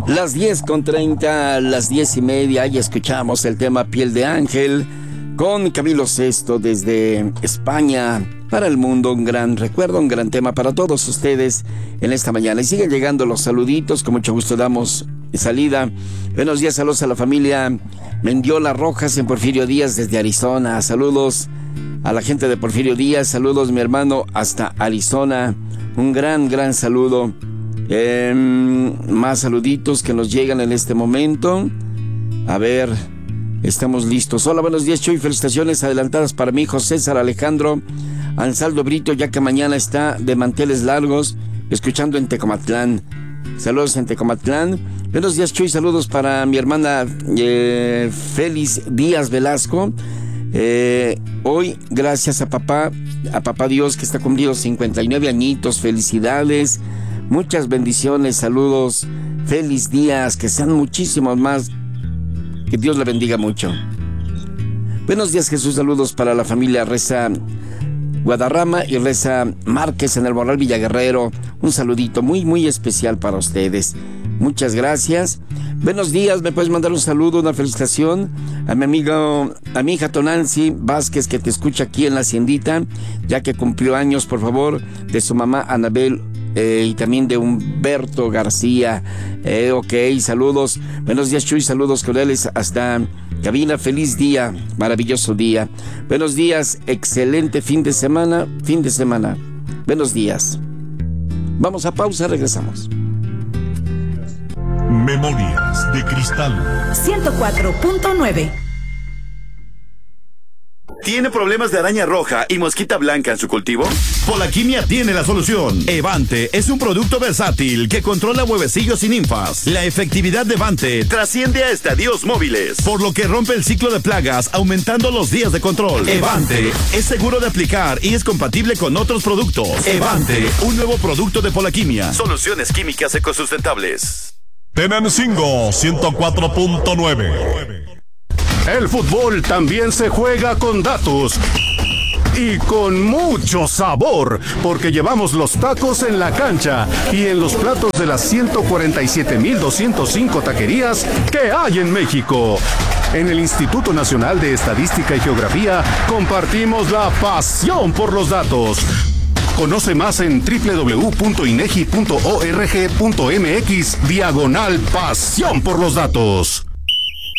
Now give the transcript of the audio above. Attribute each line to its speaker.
Speaker 1: Las 10:30, las 10:30, y escuchamos el tema Piel de Ángel con Camilo Sesto desde España para el mundo. Un gran recuerdo, un gran tema para todos ustedes en esta mañana. Y siguen llegando los saluditos, con mucho gusto damos salida. Buenos días, saludos a la familia Mendiola Rojas en Porfirio Díaz desde Arizona. Saludos a la gente de Porfirio Díaz, saludos mi hermano hasta Arizona. Un gran saludo. Más saluditos que nos llegan en este momento. A ver, estamos listos. Hola, buenos días, Chuy. Felicitaciones adelantadas para mi hijo César Alejandro Ansaldo Brito, ya que mañana está de manteles largos, escuchando en Tecomatlán. Saludos en Tecomatlán. Buenos días, Chuy. Saludos para mi hermana Félix Díaz Velasco. Hoy, gracias a papá Dios, que está cumpliendo 59 añitos. Felicidades. Muchas bendiciones, saludos, feliz días, que sean muchísimos más, que Dios le bendiga mucho. Buenos días, Jesús, saludos para la familia Reza Guadarrama y Reza Márquez en el Morral Villaguerrero. Un saludito muy especial para ustedes. Muchas gracias. Buenos días, me puedes mandar un saludo, una felicitación a mi hija Tonancy Vázquez, que te escucha aquí en la haciendita, ya que cumplió años, por favor, de su mamá Anabel. Y también de Humberto García. Ok, saludos. Buenos días, Chuy, saludos cordiales hasta cabina. Feliz día, maravilloso día. Buenos días, excelente fin de semana. Buenos días. Vamos a pausa, regresamos.
Speaker 2: Memorias de Cristal
Speaker 3: 104.9.
Speaker 4: ¿Tiene problemas de araña roja y mosquita blanca en su cultivo?
Speaker 5: Polaquimia tiene la solución. Evante es un producto versátil que controla huevecillos y ninfas. La efectividad de Evante
Speaker 4: trasciende a estadios móviles,
Speaker 5: por lo que rompe el ciclo de plagas, aumentando los días de control. Evante es seguro de aplicar y es compatible con otros productos. Evante, un nuevo producto de Polaquimia.
Speaker 4: Soluciones químicas ecosustentables.
Speaker 2: Tenancingo 104.9.
Speaker 6: El fútbol también se juega con datos y con mucho sabor, porque llevamos los tacos en la cancha y en los platos de las 147,205 taquerías que hay en México. En el Instituto Nacional de Estadística y Geografía compartimos la pasión por los datos. Conoce más en www.inegi.org.mx/pasión por los datos.